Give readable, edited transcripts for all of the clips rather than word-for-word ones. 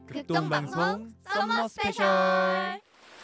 극동방송 썸머 스페셜.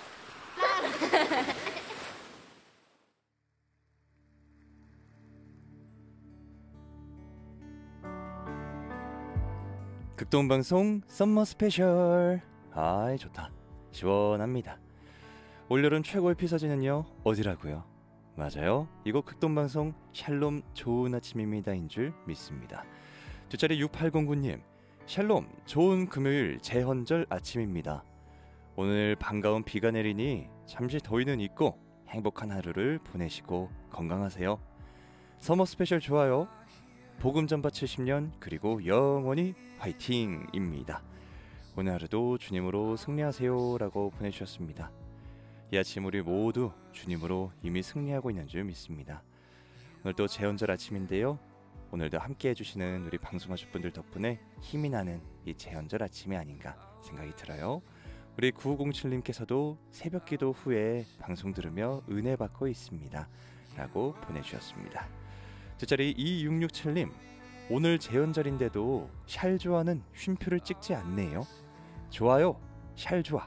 극동방송 썸머 스페셜. 아이 좋다. 시원합니다. 올여름 최고의 피서지는요 어디라고요? 맞아요, 이곳 극동방송 샬롬 좋은 아침입니다인 줄 믿습니다. 뒷자리 6809님, 샬롬 좋은 금요일 재헌절 아침입니다. 오늘 반가운 비가 내리니 잠시 더위는 잊고 행복한 하루를 보내시고 건강하세요. 서머 스페셜 좋아요. 복음 전파 70년 그리고 영원히 화이팅입니다. 오늘 하루도 주님으로 승리하세요 라고 보내주셨습니다. 이 아침 우리 모두 주님으로 이미 승리하고 있는 줄 믿습니다. 오늘도 재헌절 아침인데요, 오늘도 함께 해주시는 우리 방송하실 분들 덕분에 힘이 나는 이 재헌절 아침이 아닌가 생각이 들어요. 우리 9507님께서도 새벽기도 후에 방송 들으며 은혜 받고 있습니다 라고 보내주셨습니다. 뒷자리 2667님, 오늘 재헌절인데도 샬좋아는 쉼표를 찍지 않네요. 좋아요, 샬좋아.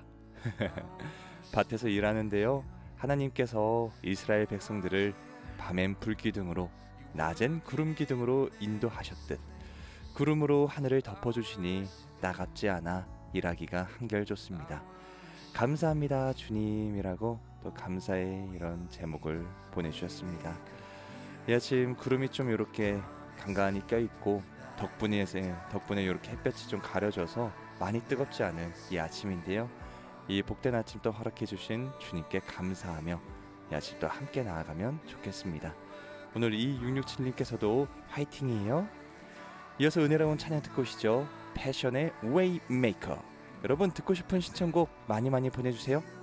밭에서 일하는데요, 하나님께서 이스라엘 백성들을 밤엔 불기둥으로 낮엔 구름기둥으로 인도하셨듯 구름으로 하늘을 덮어주시니 따갑지 않아 일하기가 한결 좋습니다. 감사합니다 주님이라고 또 감사의 이런 제목을 보내주셨습니다. 이 아침 구름이 좀 이렇게 간간히 껴있고 덕분에 이렇게 햇볕이 좀 가려져서 많이 뜨겁지 않은 이 아침인데요, 이 복된 아침 또 허락해주신 주님께 감사하며 이 아침 또 함께 나아가면 좋겠습니다. 오늘 2667님께서도 화이팅이에요. 이어서 은혜로운 찬양 듣고 오시죠. 패션의 웨이메이커. 여러분 듣고 싶은 신청곡 많이 보내주세요.